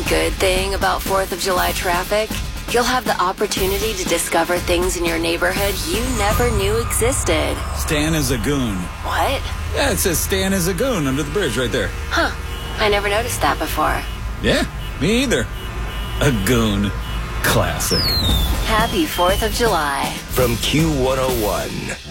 good thing about 4th of July traffic? You'll have the opportunity to discover things in your neighborhood you never knew existed. Stan is a goon. What? Yeah, it says Stan is a goon under the bridge right there. Huh. I never noticed that before. Yeah, me either. A goon. Classic. Happy 4th of July. From Q101.